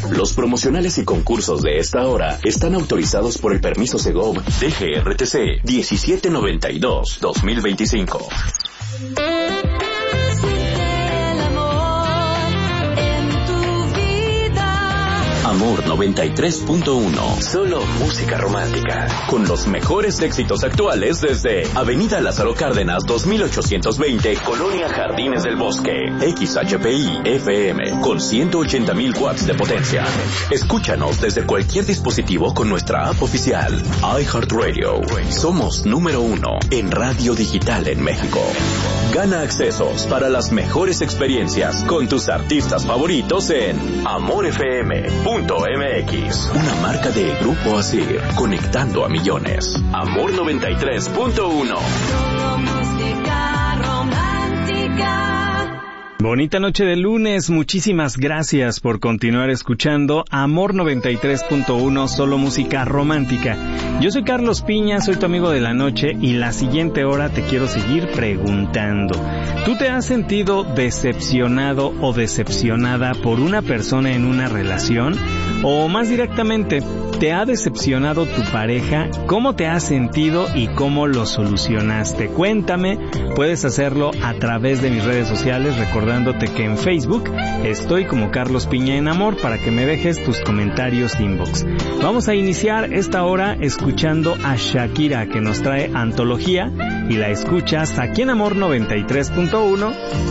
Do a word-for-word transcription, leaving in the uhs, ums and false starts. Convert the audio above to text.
Los promocionales y concursos de esta hora están autorizados por el permiso Segov D G R T C diecisiete noventa y dos dos mil veinticinco. Amor noventa y tres punto uno. Solo música romántica. Con los mejores éxitos actuales desde Avenida Lázaro Cárdenas dos mil ochocientos veinte, Colonia Jardines del Bosque. X H P I F M con ciento ochenta mil watts de potencia. Escúchanos desde cualquier dispositivo con nuestra app oficial. iHeartRadio. Somos número uno en radio digital en México. Gana accesos para las mejores experiencias con tus artistas favoritos en amor f m punto m x. Una marca de Grupo Asir, conectando a millones. Amor noventa y tres punto uno. Bonita noche de lunes, muchísimas gracias por continuar escuchando Amor noventa y tres punto uno, solo música romántica. Yo soy Carlos Piña, soy tu amigo de la noche y la siguiente hora te quiero seguir preguntando. ¿Tú te has sentido decepcionado o decepcionada por una persona en una relación? O más directamente, ¿te ha decepcionado tu pareja? ¿Cómo te has sentido y cómo lo solucionaste? Cuéntame, puedes hacerlo a través de mis redes sociales, recordándote que en Facebook estoy como Carlos Piña en Amor para que me dejes tus comentarios inbox. Vamos a iniciar esta hora escuchando a Shakira, que nos trae Antología, y la escuchas aquí en Amor noventa y tres punto uno.